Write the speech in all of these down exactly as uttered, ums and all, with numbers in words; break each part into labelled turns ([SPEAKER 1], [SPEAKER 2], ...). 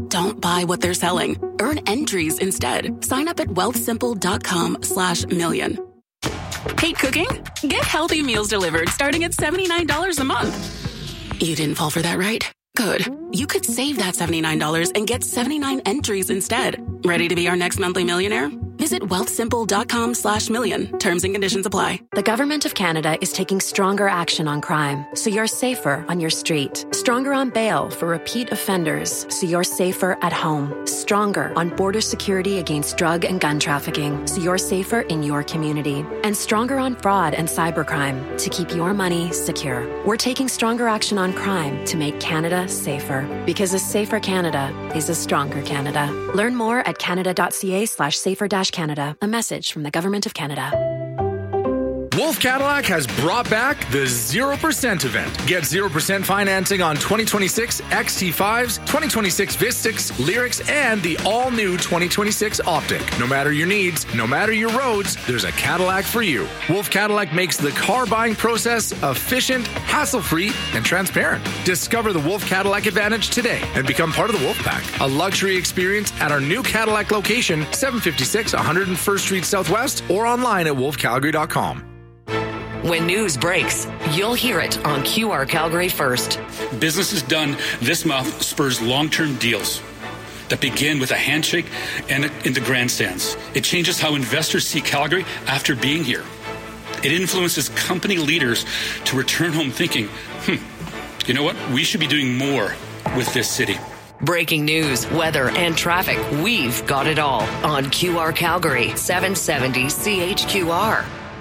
[SPEAKER 1] Don't buy what they're selling. Earn entries instead. Sign up at wealthsimple.com slash million. Hate cooking? Get healthy meals delivered starting at seventy-nine dollars a month. You didn't fall for that, right? Good. You could save that seventy-nine dollars and get seventy-nine entries instead. Ready to be our next monthly millionaire? Visit wealthsimple.com slash million. Terms and conditions apply.
[SPEAKER 2] The Government of Canada is taking stronger action on crime, so you're safer on your street. Stronger on bail for repeat offenders, so you're safer at home. Stronger on border security against drug and gun trafficking, so you're safer in your community. And stronger on fraud and cybercrime, to keep your money secure. We're taking stronger action on crime to make Canada safer. Because a safer Canada is a stronger Canada. Learn more at canada.ca slash safer dash Canada. A message from the Government of Canada.
[SPEAKER 3] Wolf Cadillac has brought back the zero percent event. Get zero percent financing on twenty twenty-six X T fives, twenty twenty-six Vistix, Lyrics, and the all-new twenty twenty-six Optic. No matter your needs, no matter your roads, there's a Cadillac for you. Wolf Cadillac makes the car buying process efficient, hassle-free, and transparent. Discover the Wolf Cadillac Advantage today and become part of the Wolf Pack. A luxury experience at our new Cadillac location, seven fifty-six one hundred first Street Southwest, or online at wolf calgary dot com.
[SPEAKER 4] When news breaks, you'll hear it on Q R Calgary First.
[SPEAKER 5] Businesses done this month spurs long-term deals that begin with a handshake and in the grandstands. It changes how investors see Calgary after being here. It influences company leaders to return home thinking, hmm, you know what? We should be doing more with this city.
[SPEAKER 4] Breaking news, weather, and traffic. We've got it all on Q R Calgary, seven seventy C H Q R.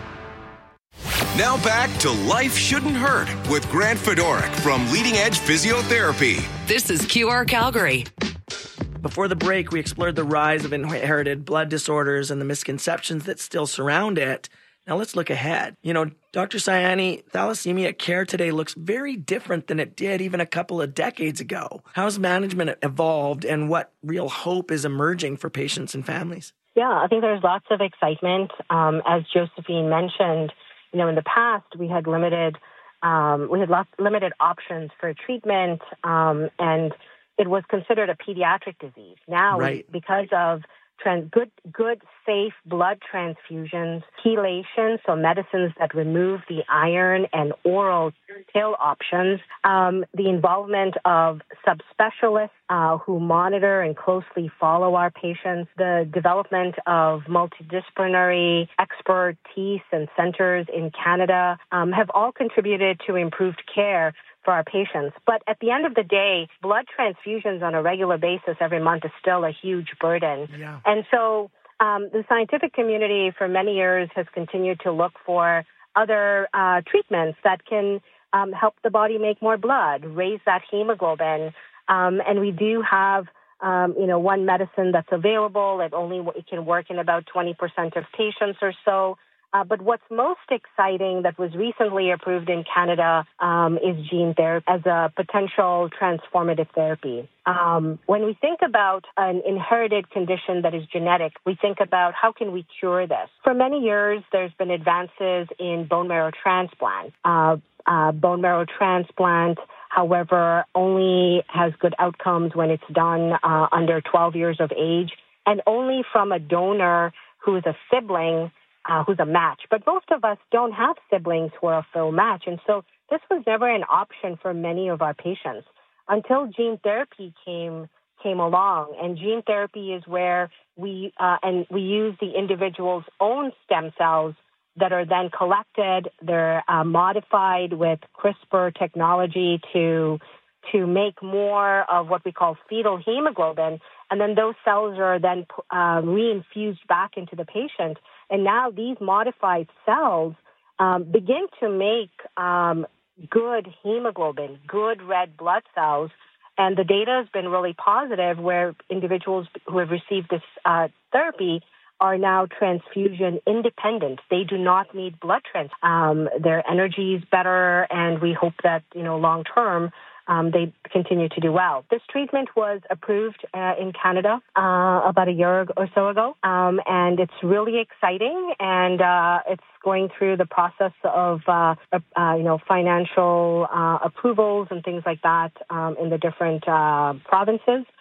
[SPEAKER 6] Now back to Life Shouldn't Hurt with Grant Fedoruk from Leading Edge Physiotherapy.
[SPEAKER 4] This is Q R Calgary.
[SPEAKER 7] Before the break, we explored the rise of inherited blood disorders and the misconceptions that still surround it. Now let's look ahead. You know, Doctor Sayani, thalassemia care today looks very different than it did even a couple of decades ago. How's management evolved, and what real hope is emerging for patients and families?
[SPEAKER 8] Yeah, I think there's lots of excitement. Um, as Josephine mentioned, you know, in the past, we had limited um, we had lots, limited options for treatment, um, and it was considered a pediatric disease. Now,
[SPEAKER 7] right.
[SPEAKER 8] because of trans- good, good, safe blood transfusions, chelation, so medicines that remove the iron, and oral pill options, um, the involvement of subspecialists uh, who monitor and closely follow our patients, the development of multidisciplinary expertise and centers in Canada um, have all contributed to improved care for our patients. But at the end of the day, blood transfusions on a regular basis every month is still a huge burden.
[SPEAKER 7] Yeah.
[SPEAKER 8] And so um, the scientific community for many years has continued to look for other uh, treatments that can um, help the body make more blood, raise that hemoglobin. Um, and we do have, um, you know, one medicine that's available. It only it can work in about twenty percent of patients or so. Uh, but what's most exciting that was recently approved in Canada um, is gene therapy as a potential transformative therapy. Um, when we think about an inherited condition that is genetic, we think about how can we cure this. For many years, there's been advances in bone marrow transplant. Uh, uh, bone marrow transplant, however, only has good outcomes when it's done uh, under twelve years of age, and only from a donor who is a sibling Uh, who's a match. But most of us don't have siblings who are a full match. And so this was never an option for many of our patients until gene therapy came came along. And gene therapy is where we uh, and we use the individual's own stem cells that are then collected. They're uh, modified with CRISPR technology to to make more of what we call fetal hemoglobin. And then those cells are then uh, reinfused back into the patient. And now these modified cells um, begin to make um, good hemoglobin, good red blood cells. And the data has been really positive where individuals who have received this uh, therapy are now transfusion independent. They do not need blood trans. Um, their energy is better, and we hope that, you know, long term, Um, they continue to do well. This treatment was approved uh, in Canada uh, about a year or so ago, um, and it's really exciting, and uh, it's going through the process of, uh, uh, you know, financial uh, approvals and things like that um, in the different uh, provinces.